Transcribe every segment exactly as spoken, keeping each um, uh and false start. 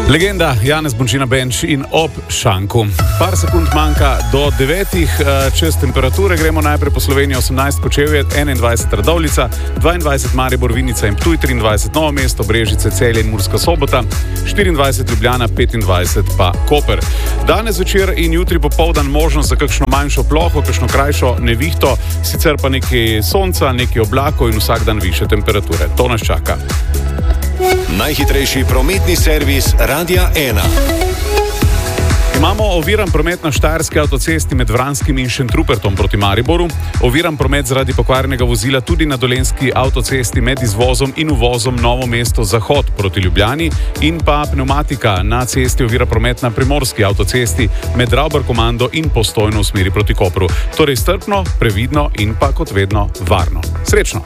Legenda Janez Bončina Benč in ob šanku. Par sekund manjka do devetih, čez temperature gremo najprej po Sloveniji. osemnajst Kočevje, enaindvajset Radovljica, dvaindvajset Maribor, Vinica in Ptuj, triindvajset Novo mesto, Brežice, Celje in Murska Sobota, štiriindvajset Ljubljana, petindvajset pa Koper. Danes večer in jutri popoldan možnost za kakšno manjšo ploho, kakšno krajšo nevihto, sicer pa nekaj sonca, nekaj oblakov in vsak dan višje temperature. To nas čaka. Najhitrejši prometni servis Radia ena. Imamo oviran promet na štajerski avtocesti med Vranskim in Šentrupertom proti Mariboru, oviran promet zaradi pokvarjenega vozila tudi na dolenjski avtocesti med izvozom in uvozom Novo mesto Zahod proti Ljubljani in pa pneumatika na cesti ovira promet na primorski avtocesti med Ravbar-Komando in Postojno v smeri proti Kopru. Torej strpno, previdno in pa kot vedno varno. Srečno!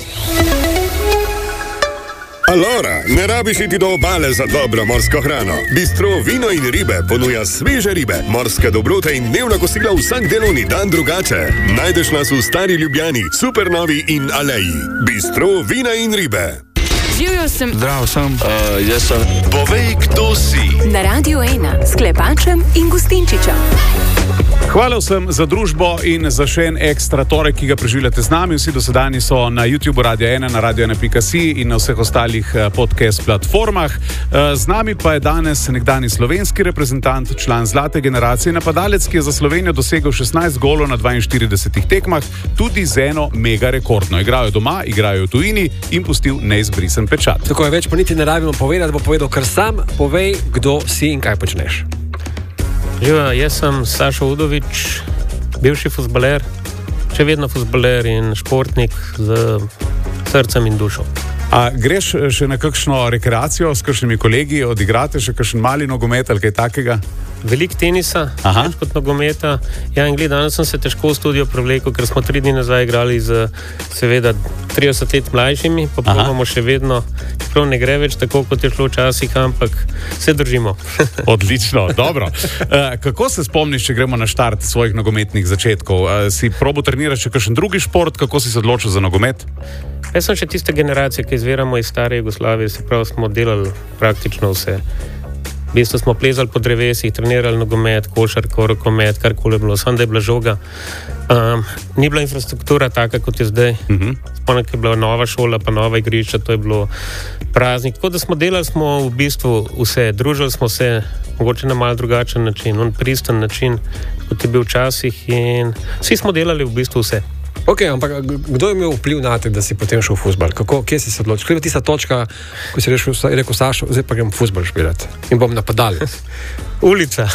Alora, ne rabiš iti do obale za dobro morsko hrano. Bistro Vino in ribe ponuja sveže ribe, morske dobrote in dnevna kosila vsak delovni dan drugače. Najdeš nas v Stari Ljubljani, Supernovi in Aleji. Bistro Vina in ribe. Živjo sem. Zdrav sem. Uh, jaz sem. Povej, kdo si. Na Radiu ena s Klepačem in Gustinčičem. Hvala vsem za družbo in za še en ekstra torek, ki ga preživljate z nami. Vsi dosedani so na YouTubu Radia ena, na radio ena pika si in na vseh ostalih podcast platformah. Z nami pa je danes nekdani slovenski reprezentant, član zlate generacije, napadalec, ki je za Slovenijo dosegel šestnajst golov na dvainštiridesetih tekmah, tudi z eno mega rekordno. Igrajo doma, igrajo v tujini in pustil neizbrisen pečat. Tako je, več pa niti ne rabimo povedati, bo povedal kar sam. Povej, kdo si in kaj počneš. Živa, jaz sem Sašo Udovič, bivši fuzbaler, še vedno fuzbaler in športnik z srcem in dušo. A greš še na kakšno rekreacijo s kakšnimi kolegi, odigrate še kakšen mali nogomet ali kaj takega? Veliko tenisa, več kot nogometa. Ja, in gled, danes sem se težko v studio prevlekel, ker smo tri dni nazaj igrali z seveda trideset let mlajšimi, pa probamo še vedno, čeprav ne gre več tako, kot je šlo včasih, ampak se držimo. Odlično, dobro. E, kako se spomniš, če gremo na štart svojih nogometnih začetkov? E, si probo treniraš še kakšen drugi šport, kako si se odločil za nogomet? Jaz sem še tista generacija, ki izviramo iz stare Jugoslavije, se pravi, smo delali praktično vse. V bistvu smo plezali po drevesih, trenirali nogomet, košarko, rokomet, karkoli je bilo, samo da je bila žoga. Um, ni bila infrastruktura taka, kot je zdaj. Uh-huh. Spomnim, da je bila nova šola, pa nova igrišča, to je bilo praznik. Tako da smo delali smo v bistvu vse, družili smo se, mogoče na malo drugačen način, on pristen način, kot je bil včasih in vsi smo delali v bistvu vse. Ok, ampak kdo je imel vpliv na te, da si potem šel v fuzbal? Kako, kje si se odločil? Kaj je tista točka, ko si rešil, rekel Sašo, zdaj pa grem v fuzbal špilati in bom napadalec? Ulica.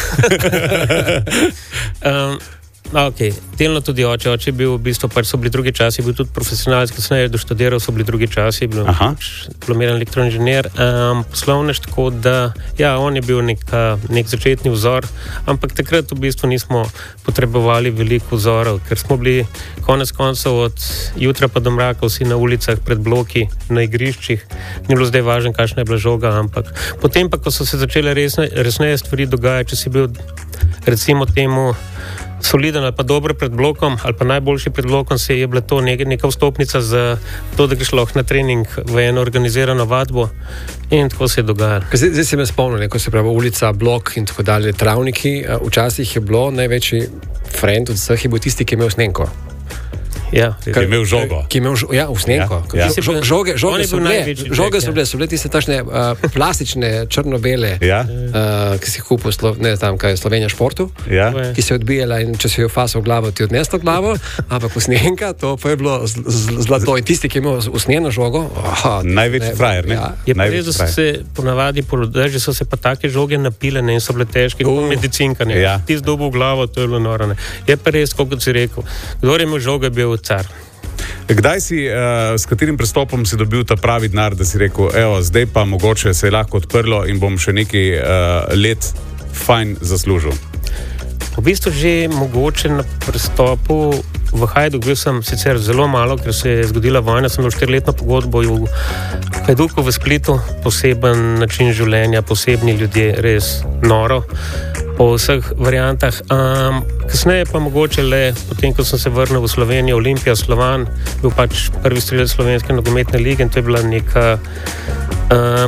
um, ok, delno tudi oče. Oče je bil v bistvu, pač so bili drugi časi, bil tudi profesionalec, kasneje doštudiral, so bili drugi časi, bil diplomiran elektroinženir, um, poslovnež, tako da, ja, on je bil neka, nek začetni vzor, ampak takrat v bistvu nismo potrebovali veliko vzorov, ker smo bili konec koncev od jutra pa do mraka vsi na ulicah, pred bloki, na igriščih. Ni bilo zdaj važno, kakšna je bila žoga, ampak potem pa, ko so se začele resne, resneje stvari dogajati, če si bil recimo temu soliden ali pa dobro pred blokom ali pa najboljši pred blokom, se je bila to neka, neka vstopnica za to, da greš lahko na trening v eno organizirano vadbo in tako se je dogajalo. Zdaj, zdaj se me spomnim, ko se pravi ulica, blok in tako dalje, travniki. Včasih je bilo največji friend od vseh je bil tisti, ki je imel snenko. Ja, ki je imel žogo. Ki je imel žogo, ja, v snenko. Ja, ja. Žoge, žoge, žoge so bile, žoge so bile, so bile tiste tašne uh, plastične, črno-bele, ja. uh, ki si kupil, slo, ne tam, kaj je Slovenija športu, ja. Ki se je odbijala in če si jo fasal v glavo, ti odneslo glavo, ampak v snenka, to pa je bilo z, z, zlato. In tisti, ki je imel usnjeno žogo, oh, največji frajer, ne? Ja. Je pa res, da so se ponavadi polodeži, so se pa take žoge napile ne, in so bile težke, uh, kot medicinka. Ja. Ti zdobil v glavo, to je bilo noro. Ne. Je pa res, kot si rekel, kdo je imel žoge, bil car. Kdaj si, uh, s katerim prestopom si dobil ta pravi denar, da si rekel, evo, zdaj pa mogoče se je lahko odprlo in bom še nekaj uh, let fajn zaslužil? V bistvu že mogoče na prestopu v Hajduk, bil sem sicer zelo malo, ker se je zgodila vojna, sem imel štiriletno pogodbo v Hajduku v Splitu, poseben način življenja, posebni ljudje, res noro. Po vseh variantah. Um, kasneje pa mogoče le, potem ko sem se vrnil v Slovenijo, Olimpija, Slovan, bil pač prvi strelec slovenske nogometne lige in to je bila neka um,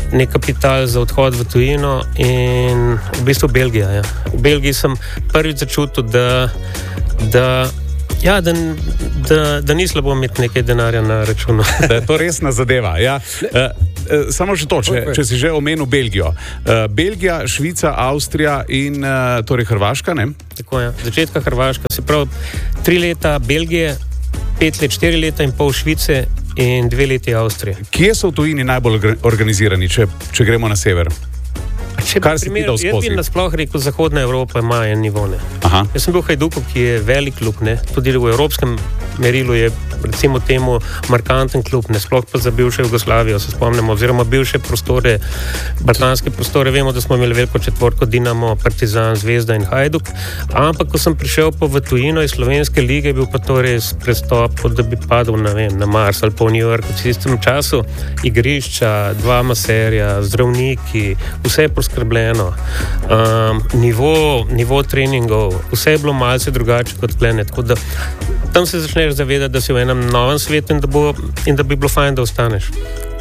nek kapital za odhod v tujino in v bistvu Belgija. Ja. V Belgiji sem prvič začutil, da, da, ja, da, da, da ni slabo imeti nekaj denarja na računu. Da je to resna zadeva. Ja. Uh, uh, samo še to, če, če si že omenil Belgijo. Uh, Belgija, Švica, Avstrija in uh, torej Hrvaška, ne? Tako je. Začetka Hrvaška. Se pravi, tri leta Belgije, pet let, štiri leta in pol Švice in dve leti Avstrije. Kje so v tujini najbolj organizirani, če, če gremo na sever? Če bi primer, jaz bi nasploh rekel, Zahodna Evropa ima en nivo. Jaz sem bil v Hajduku, ki je velik klub, ne? Tudi v evropskem merilu je recimo temu markanten klub, ne? Sploh pa za bivše Jugoslavijo, se spomnimo, oziroma bivše prostore, balkanske prostore, vemo, da smo imeli veliko četvorko Dinamo, Partizan, Zvezda in Hajduk, ampak ko sem prišel pa v tujino iz Slovenske lige, bil pa to res prestop, da bi padel na, vem, na Mars ali pa v New York v tistem času, igrišča, dva maserja, zdravniki, vse je skrbljeno, um, nivo, nivo treningov, vse je bilo malce drugače kot glede. Tako da tam se začneš zavedati, da si v enem novem svetu in da, bo, in da bi bilo fajn, da ostaneš.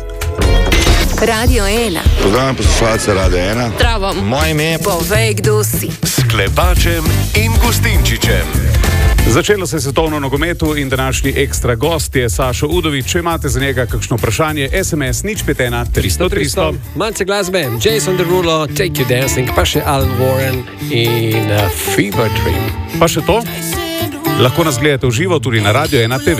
Radio ena. Program poslušalce Radio ena. Zdravo. Moje ime je Povej, kdo si. S Klepačem in Gustinčičem. Začelo se je svetovno nogometu in današnji ekstra gost je Sašo Udovič. Če imate za njega kakšno vprašanje, es em es nič pet ena tristo tristo. Malce glasbe, Jason Derulo, Take You Dancing, pa še Alan Warren in uh, Fever Dream. Pa še to? Lahko nas gledate v živo tudi na Radio ena te ve.